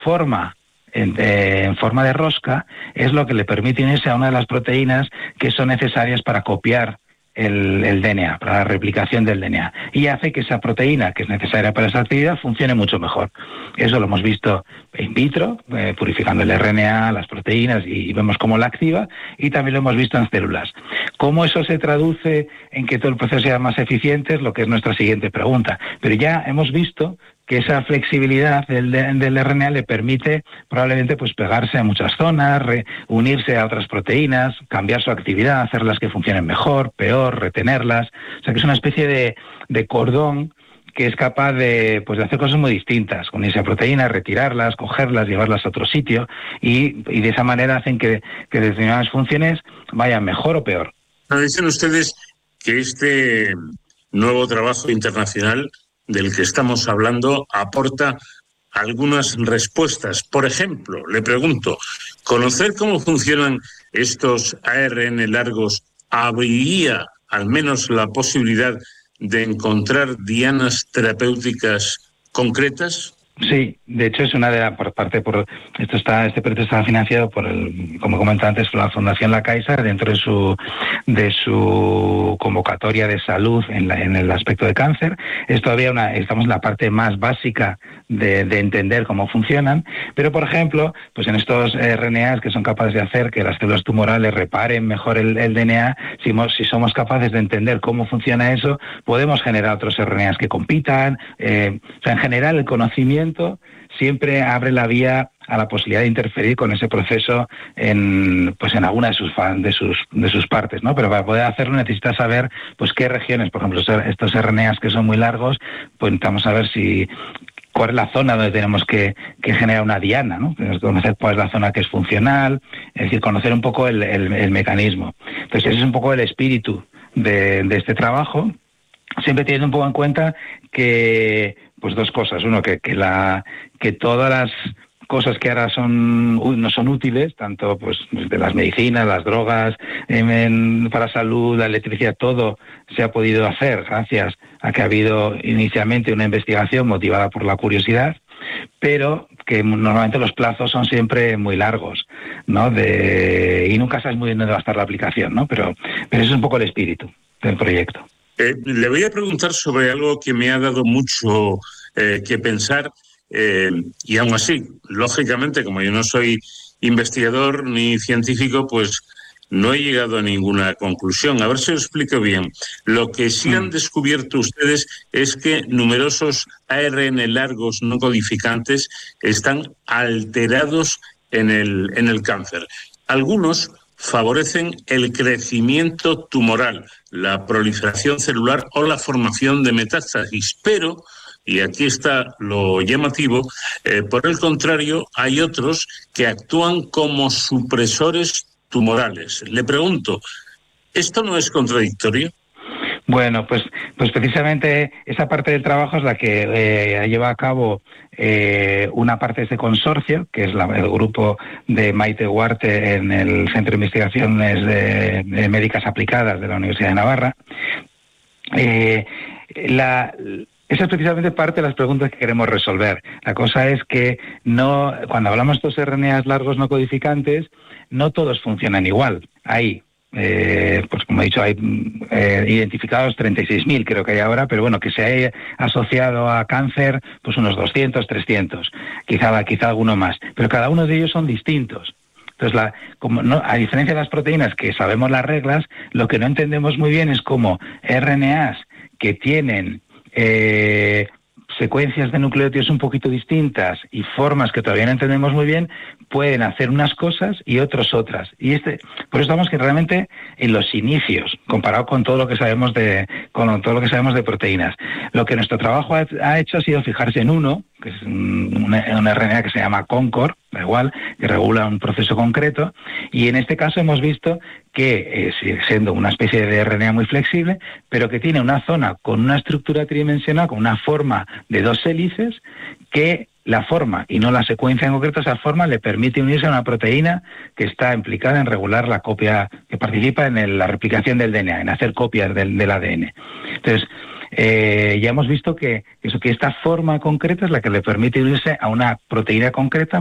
forma en forma de rosca es lo que le permite unirse a una de las proteínas que son necesarias para copiar el DNA, para la replicación del DNA, y hace que esa proteína que es necesaria para esa actividad funcione mucho mejor. Eso lo hemos visto in vitro, purificando el RNA, las proteínas, y vemos cómo la activa, y también lo hemos visto en células. ¿Cómo eso se traduce en que todo el proceso sea más eficiente? Es lo que es nuestra siguiente pregunta. Pero ya hemos visto que esa flexibilidad del RNA le permite probablemente pues pegarse a muchas zonas, unirse a otras proteínas, cambiar su actividad, hacerlas que funcionen mejor, peor, retenerlas. O sea que es una especie de cordón que es capaz de hacer cosas muy distintas, unirse a proteínas, retirarlas, cogerlas, llevarlas a otro sitio, y de esa manera hacen que determinadas funciones vayan mejor o peor. Dicen ustedes que este nuevo trabajo internacional del que estamos hablando aporta algunas respuestas. Por ejemplo, le pregunto, ¿conocer cómo funcionan estos ARN largos abriría al menos la posibilidad de encontrar dianas terapéuticas concretas? Sí, de hecho es una de las este proyecto está financiado por como comentaba antes, por la Fundación La Caixa, dentro de su convocatoria de salud en el aspecto de cáncer. Es todavía estamos en la parte más básica de entender cómo funcionan, pero por ejemplo, pues en estos RNAs que son capaces de hacer que las células tumorales reparen mejor el DNA, si somos capaces de entender cómo funciona eso, podemos generar otros RNAs que compitan. En general el conocimiento siempre abre la vía a la posibilidad de interferir con ese proceso en alguna de sus partes, ¿no? Pero para poder hacerlo necesita saber pues qué regiones, por ejemplo, estos RNAs que son muy largos, pues necesitamos saber cuál es la zona donde tenemos que generar una diana, ¿no? Tenemos que conocer cuál es la zona que es funcional, es decir, conocer un poco el mecanismo. Entonces ese es un poco el espíritu de este trabajo, siempre teniendo un poco en cuenta que pues dos cosas. Uno, que todas las cosas que ahora no son útiles, tanto pues de las medicinas, las drogas, para salud, la electricidad, todo se ha podido hacer gracias a que ha habido inicialmente una investigación motivada por la curiosidad, pero que normalmente los plazos son siempre muy largos, ¿no? Y nunca sabes muy bien dónde va a estar la aplicación, ¿no? Pero ese es un poco el espíritu del proyecto. Le voy a preguntar sobre algo que me ha dado mucho que pensar, y aún así, lógicamente, como yo no soy investigador ni científico, pues no he llegado a ninguna conclusión. A ver si lo explico bien. Lo que sí han descubierto ustedes es que numerosos ARN largos no codificantes están alterados en el cáncer. Algunos favorecen el crecimiento tumoral, la proliferación celular o la formación de metástasis, pero, y aquí está lo llamativo, por el contrario, hay otros que actúan como supresores tumorales. Le pregunto, ¿esto no es contradictorio? Bueno, pues precisamente esa parte del trabajo es la que lleva a cabo una parte de ese consorcio, que es el grupo de Maite Huarte en el Centro de Investigaciones de Médicas Aplicadas de la Universidad de Navarra. Esa es precisamente parte de las preguntas que queremos resolver. La cosa es que cuando hablamos de estos RNAs largos no codificantes, no todos funcionan igual. Pues como he dicho, hay identificados 36.000, creo que hay ahora, pero bueno, que se haya asociado a cáncer, pues unos 200, 300, quizá alguno más, pero cada uno de ellos son distintos. Entonces, a diferencia de las proteínas, que sabemos las reglas, lo que no entendemos muy bien es cómo RNAs que tienen secuencias de nucleótidos un poquito distintas y formas que todavía no entendemos muy bien, pueden hacer unas cosas y otros otras. Y por eso estamos que realmente en los inicios, comparado con todo lo que sabemos de proteínas. Lo que nuestro trabajo ha hecho ha sido fijarse en uno, que es un RNA que se llama CONCOR, da igual, que regula un proceso concreto, y en este caso hemos visto que sigue siendo una especie de RNA muy flexible, pero que tiene una zona con una estructura tridimensional, con una forma de dos hélices, que la forma y no la secuencia en concreto, esa forma le permite unirse a una proteína que está implicada en regular la copia, que participa en la replicación del DNA, en hacer copias del ADN. Entonces, ya hemos visto que esta forma concreta es la que le permite unirse a una proteína concreta